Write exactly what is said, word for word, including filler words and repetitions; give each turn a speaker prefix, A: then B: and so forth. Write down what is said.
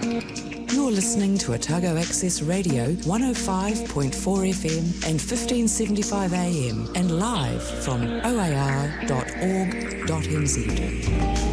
A: You're listening to Otago Access Radio one oh five point four F M and fifteen seventy-five A M and live from o a r dot org dot n z.